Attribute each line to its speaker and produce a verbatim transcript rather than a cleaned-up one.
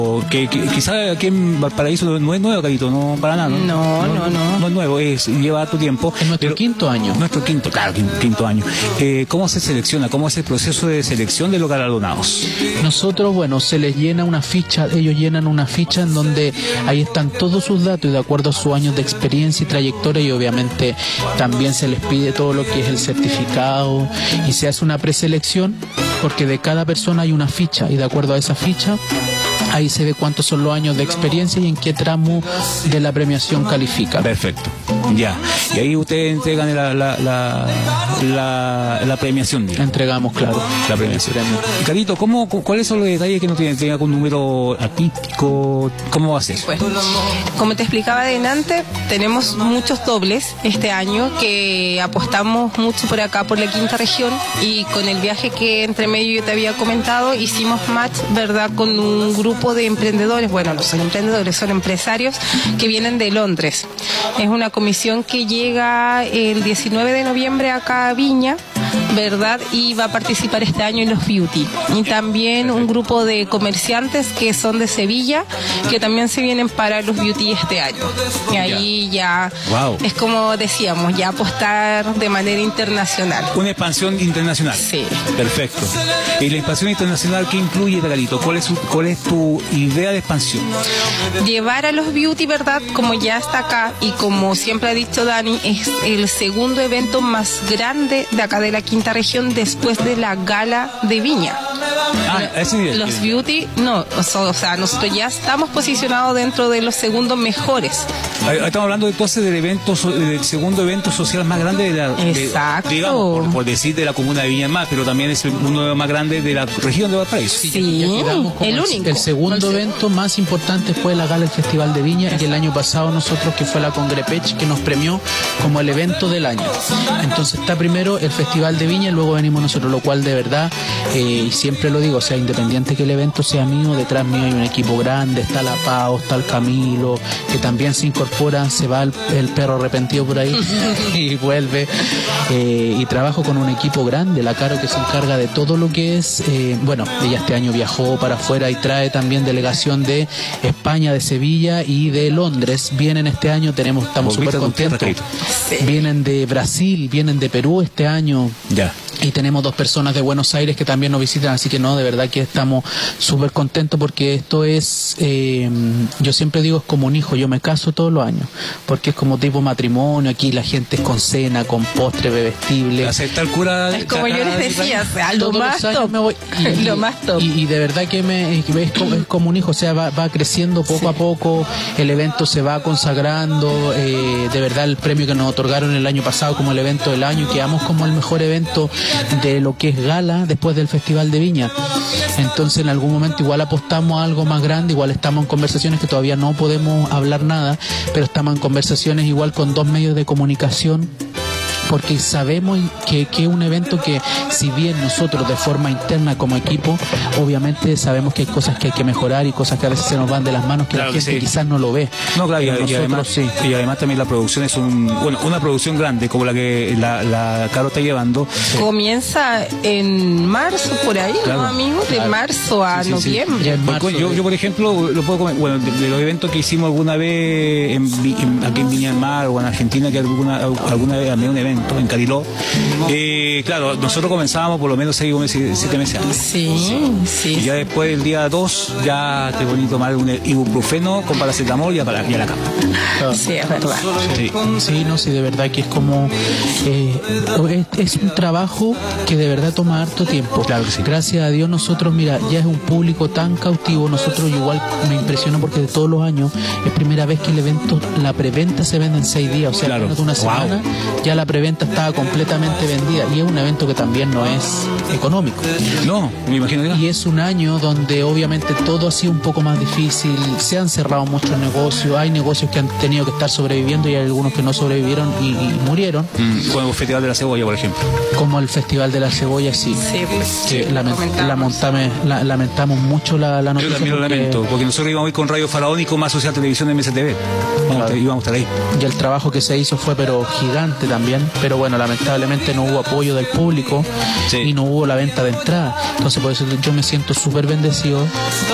Speaker 1: Que, que quizás aquí en Valparaíso no es nuevo, Carito, no para nada. No,
Speaker 2: no, no. No, no.
Speaker 1: no es nuevo, es, lleva tu tiempo.
Speaker 3: Es nuestro quinto año.
Speaker 1: Nuestro quinto, claro, quinto, quinto año. Eh, ¿Cómo se selecciona? ¿Cómo es el proceso de selección de los galardonados?
Speaker 3: Nosotros, bueno, se les llena una ficha, ellos llenan una ficha en donde ahí están todos sus datos y de acuerdo a sus años de experiencia y trayectoria, y obviamente también se les pide todo lo que es el certificado y se hace una preselección porque de cada persona hay una ficha y de acuerdo a esa ficha ahí se ve cuántos son los años de experiencia y en qué tramo de la premiación califica.
Speaker 1: Perfecto, ya. Y ahí ustedes entregan la, la, la, la, la premiación. Digamos.
Speaker 3: Entregamos, claro.
Speaker 1: La premiación. Y Carito, ¿cómo, ¿cuáles son los detalles que no tienen? ¿Tiene algún número artístico? ¿Cómo va a ser?
Speaker 2: Pues, como te explicaba adelante, tenemos muchos dobles este año que apostamos mucho por acá, por la quinta región, y con el viaje que entre medio yo te había comentado, hicimos match, ¿verdad?, con un grupo de emprendedores, bueno, no son emprendedores, son empresarios que vienen de Londres. Es una comisión que llega el diecinueve de noviembre acá a Viña, ¿verdad? Y va a participar este año en los Beauty. Y también un grupo de comerciantes que son de Sevilla, que también se vienen para los Beauty este año. Y ahí ya,
Speaker 1: wow.
Speaker 2: Es como decíamos, ya apostar de manera internacional.
Speaker 1: Una expansión internacional.
Speaker 2: Sí.
Speaker 1: Perfecto. ¿Y la expansión internacional qué incluye, Carito? ¿Cuál es, su, cuál es tu idea de expansión?
Speaker 2: Llevar a los Beauty, ¿verdad? Como ya está acá y como siempre ha dicho Dani, es el segundo evento más grande de acá de la quinta región después de la gala de Viña.
Speaker 1: Ah, ese nivel.
Speaker 2: Los Beauty, no, o sea, o sea, nosotros ya estamos posicionados dentro de los segundos mejores.
Speaker 1: Estamos hablando entonces del evento, del segundo evento social más grande de la,
Speaker 2: Exacto.
Speaker 1: De, digamos, por, por decir de la comuna de Viña del Mar, pero también es uno más grande de la región de Valparaíso.
Speaker 2: Sí, sí, el único.
Speaker 3: El segundo el evento más importante fue la gala del Festival de Viña. Exacto. Y el año pasado nosotros, que fue la Congrepech, que nos premió como el evento del año. Entonces está primero el Festival de Viña y luego venimos nosotros, lo cual de verdad, eh, y siempre lo digo, o sea, independiente que el evento sea mío, detrás mío hay un equipo grande, está la Pau, está el Camilo, que también se incorpora, se va el, el perro arrepentido por ahí y vuelve, eh, y trabajo con un equipo grande, la Caro, que se encarga de todo lo que es, eh, bueno, ella este año viajó para afuera y trae también delegación de España, de Sevilla y de Londres, vienen este año, tenemos, estamos súper contentos, sí. Vienen de Brasil, vienen de Perú este año,
Speaker 1: ya.
Speaker 3: Y tenemos dos personas de Buenos Aires que también nos visitan, así que no, de verdad que estamos súper contentos porque esto es, eh, yo siempre digo, es como un hijo, yo me caso todos los años, porque es como tipo matrimonio, aquí la gente es con cena, con postre, bebestible.
Speaker 1: Aceptar cura.
Speaker 2: Es como yo les decía, o sea, lo más top.
Speaker 3: Me voy, y,
Speaker 2: lo más top.
Speaker 3: Y, y de verdad que me, es, como, es como un hijo, o sea, va, va creciendo poco sí. a poco, el evento se va consagrando, eh, de verdad el premio que nos otorgaron el año pasado como el evento del año, quedamos como el mejor evento de lo que es gala después del Festival de Viña. Entonces en algún momento igual apostamos a algo más grande, igual estamos en conversaciones que todavía no podemos hablar nada, pero estamos en conversaciones igual con dos medios de comunicación, porque sabemos que, que es un evento que, si bien nosotros de forma interna como equipo, obviamente sabemos que hay cosas que hay que mejorar y cosas que a veces se nos van de las manos, que
Speaker 1: claro
Speaker 3: la gente
Speaker 1: que sí.
Speaker 3: quizás no lo ve.
Speaker 1: No, claro, y,
Speaker 3: y,
Speaker 1: además,
Speaker 3: sí.
Speaker 1: y además también la producción es un, bueno, una producción grande como la que la, la Caro está llevando.
Speaker 2: Comienza en marzo, por ahí, claro, ¿no, amigos? De claro. marzo a sí, sí, noviembre.
Speaker 3: Sí. En marzo,
Speaker 1: yo, yo, por ejemplo, lo puedo comer, bueno, de, de los eventos que hicimos alguna vez en, en, aquí en Viña del Mar o en Argentina, que alguna, alguna vez había un evento en Cariló. Eh, claro, nosotros comenzábamos por lo menos seis meses, siete meses antes.
Speaker 2: Sí, sí.
Speaker 1: Y ya después del día dos, ya te poní a tomar un ibuprofeno con paracetamol y a, para, y a la cama.
Speaker 2: Sí, es verdad.
Speaker 3: Sí, sí, no, sí, de verdad que es como. Eh, es, es un trabajo que de verdad toma harto tiempo.
Speaker 1: Claro que sí.
Speaker 3: Gracias a Dios, nosotros, mira, ya es un público tan cautivo. Nosotros, igual me impresiona porque de todos los años es primera vez que el evento, la preventa se vende en seis días. O sea,
Speaker 1: claro.
Speaker 3: menos de una semana, wow. ya la preventa estaba completamente vendida, y es un evento que también no es económico.
Speaker 1: No, me imagino que no.
Speaker 3: Y es un año donde obviamente todo ha sido un poco más difícil, se han cerrado muchos negocios, hay negocios que han tenido que estar sobreviviendo y hay algunos que no sobrevivieron y, y murieron.
Speaker 1: Mm, como el Festival de la Cebolla, por ejemplo.
Speaker 3: Como el Festival de la Cebolla, sí.
Speaker 2: Sí, pues,
Speaker 3: sí, lament, lamentame, la, lamentamos mucho la, la noticia.
Speaker 1: Yo también lo
Speaker 3: porque,
Speaker 1: lamento, porque nosotros íbamos a ir con Radio Faraón y con Más Social Televisión de M S T V. Vamos, claro. Íbamos a estar ahí.
Speaker 3: Y el trabajo que se hizo fue pero gigante también, pero bueno, lamentablemente no hubo apoyo del público sí. y no hubo la venta de entrada. Entonces por eso yo me siento súper bendecido